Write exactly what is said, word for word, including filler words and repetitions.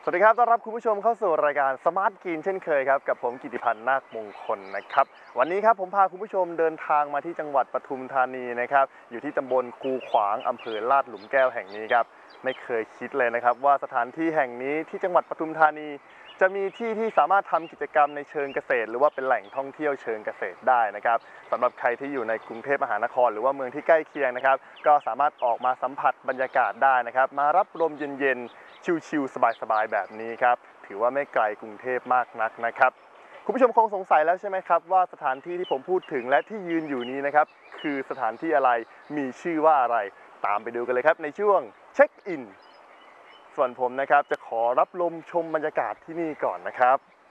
สวัสดีครับต้อนรับคุณผู้ชมเข้าสู่รายการสมาร์ทกรีนเช่นเคยครับกับผมกิติพันธ์นาคมงคลนะครับวันนี้ครับผมพาคุณผู้ชมเดินทางมาที่จังหวัดปทุมธานีนะครับอยู่ที่ตำบลคูขวางอำเภอลาดหลุมแก้วแห่งนี้ครับไม่เคยคิดเลยนะครับว่าสถานที่แห่งนี้ที่จังหวัดปทุมธานี จะมีที่ที่สามารถทำกิจกรรมในเชิงเกษตรหรือว่าเป็นแหล่งท่องเที่ยวเชิงเกษตรได้นะครับสำหรับใครที่อยู่ในกรุงเทพมหานครหรือว่าเมืองที่ใกล้เคียงนะครับก็สามารถออกมาสัมผัสบรรยากาศได้นะครับมารับลมเย็นๆชิลๆสบายๆแบบนี้ครับถือว่าไม่ไกลกรุงเทพมากนักนะครับคุณผู้ชมคงสงสัยแล้วใช่ไหมครับว่าสถานที่ที่ผมพูดถึงและที่ยืนอยู่นี้นะครับคือสถานที่อะไรมีชื่อว่าอะไรตามไปดูกันเลยครับในช่วงเช็คอินส่วนผมนะครับจะขอรับลมชมบรรยากาศที่นี่ก่อนนะครับ